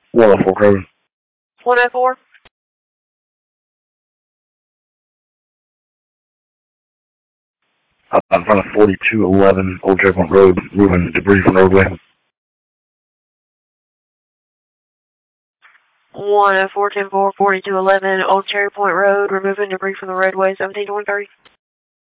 104 Road. 104? Out in front of 4211 Old Checkpoint Road, moving debris from the roadway. 104 10-4 4211 Old Cherry Point Road, removing debris from the roadway, 1723.